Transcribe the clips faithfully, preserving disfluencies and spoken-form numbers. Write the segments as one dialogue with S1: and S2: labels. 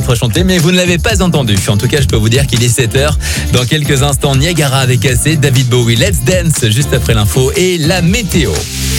S1: chanté, mais vous ne l'avez pas entendu. En tout cas, je peux vous dire qu'il est sept heures. Dans quelques instants, Niagara avec assez, David Bowie, Let's Dance, juste après l'info et la météo.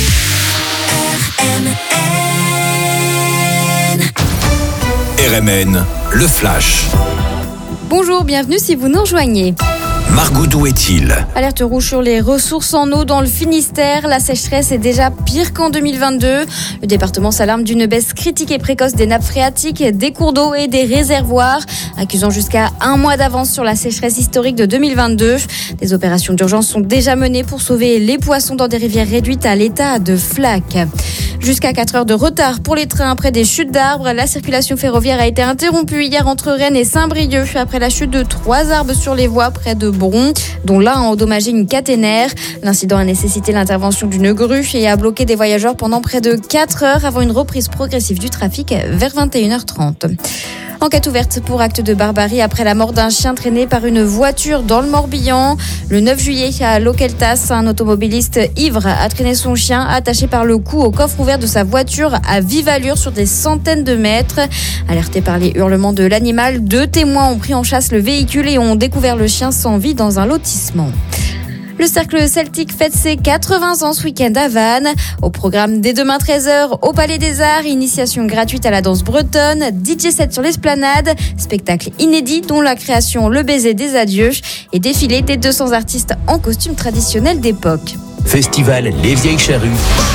S2: R M N, le flash.
S3: Bonjour, bienvenue si vous nous rejoignez.
S2: Margot, d'où est-il ?
S3: Alerte rouge sur les ressources en eau dans le Finistère. La sécheresse est déjà pire qu'en deux mille vingt-deux. Le département s'alarme d'une baisse critique et précoce des nappes phréatiques, des cours d'eau et des réservoirs, accusant jusqu'à un mois d'avance sur la sécheresse historique de deux mille vingt-deux. Des opérations d'urgence sont déjà menées pour sauver les poissons dans des rivières réduites à l'état de flaque. Jusqu'à quatre heures de retard pour les trains après des chutes d'arbres. La circulation ferroviaire a été interrompue hier entre Rennes et Saint-Brieuc après la chute de trois arbres sur les voies près de Bron, dont l'un a endommagé une caténaire. L'incident a nécessité l'intervention d'une grue et a bloqué des voyageurs pendant près de quatre heures avant une reprise progressive du trafic vers vingt et une heures trente. Enquête ouverte pour acte de barbarie après la mort d'un chien traîné par une voiture dans le Morbihan. Le neuf juillet, à Loqueltas, un automobiliste ivre a traîné son chien attaché par le cou au coffre ouvert de sa voiture à vive allure sur des centaines de mètres. Alertés par les hurlements de l'animal, deux témoins ont pris en chasse le véhicule et ont découvert le chien sans vie dans un lotissement. Le cercle celtique fête ses quatre-vingts ans ce week-end à Vannes. Au programme dès demain treize heures au Palais des Arts, initiation gratuite à la danse bretonne, D J set sur l'esplanade, spectacle inédit dont la création Le baiser des adieux et défilé des deux cents artistes en costume traditionnel d'époque.
S2: Festival Les Vieilles Charrues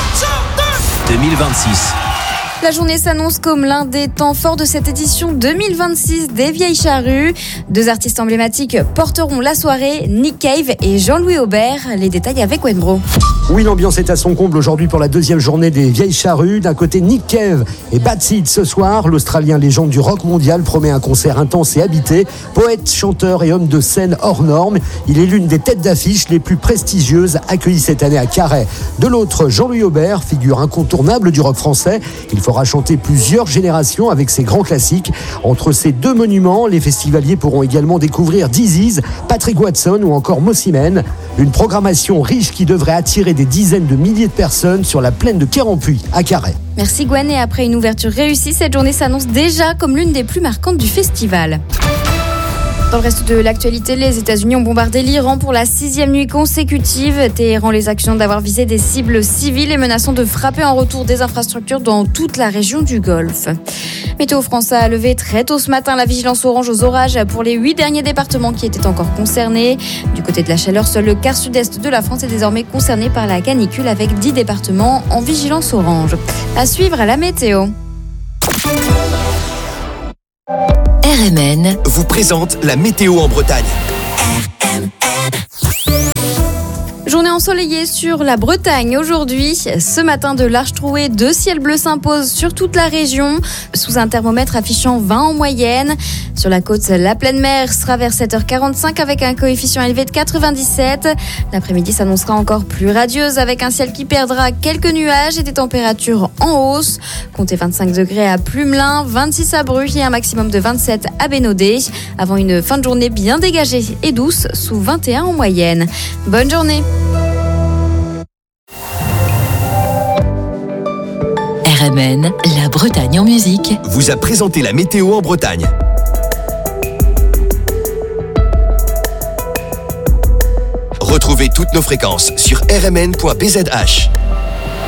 S2: deux mille vingt-six.
S3: La journée s'annonce comme l'un des temps forts de cette édition deux mille vingt-six des Vieilles Charrues. Deux artistes emblématiques porteront la soirée, Nick Cave et Jean-Louis Aubert. Les détails avec Wenbro.
S4: Oui, l'ambiance est à son comble aujourd'hui pour la deuxième journée des Vieilles Charrues. D'un côté, Nick Cave et Bad Seed ce soir. L'Australien légende du rock mondial promet un concert intense et habité. Poète, chanteur et homme de scène hors norme. Il est l'une des têtes d'affiche les plus prestigieuses accueillies cette année à Carhaix. De l'autre, Jean-Louis Aubert, figure incontournable du rock français. Il fera chanter plusieurs générations avec ses grands classiques. Entre ces deux monuments, les festivaliers pourront également découvrir Dizzy's, Patrick Watson ou encore Mossimène. Une programmation riche qui devrait attirer des dizaines de milliers de personnes sur la plaine de Quérampuis à Carhaix.
S3: Merci Gwen, et après une ouverture réussie, cette journée s'annonce déjà comme l'une des plus marquantes du festival. Dans le reste de l'actualité, les États-Unis ont bombardé l'Iran pour la sixième nuit consécutive. Téhéran les accusant d'avoir visé des cibles civiles et menaçant de frapper en retour des infrastructures dans toute la région du Golfe. Météo France a levé très tôt ce matin la vigilance orange aux orages pour les huit derniers départements qui étaient encore concernés. Du côté de la chaleur, seul le quart sud-est de la France est désormais concerné par la canicule avec dix départements en vigilance orange. À suivre à la météo.
S5: R M N
S2: vous présente la météo en Bretagne.
S3: Journée ensoleillée sur la Bretagne aujourd'hui. Ce matin, de larges trouées de ciel bleu s'imposent sur toute la région, sous un thermomètre affichant vingt en moyenne. Sur la côte, la pleine mer sera vers sept heures quarante-cinq avec un coefficient élevé de quatre-vingt-dix-sept. L'après-midi s'annoncera encore plus radieuse avec un ciel qui perdra quelques nuages et des températures en hausse. Comptez vingt-cinq degrés à Plumelin, vingt-six à Bruges et un maximum de vingt-sept à Bénodet. Avant une fin de journée bien dégagée et douce, sous vingt et un en moyenne. Bonne journée.
S5: R M N, la Bretagne en musique,
S2: vous a présenté la météo en Bretagne. Retrouvez toutes nos fréquences sur r m n point b z h.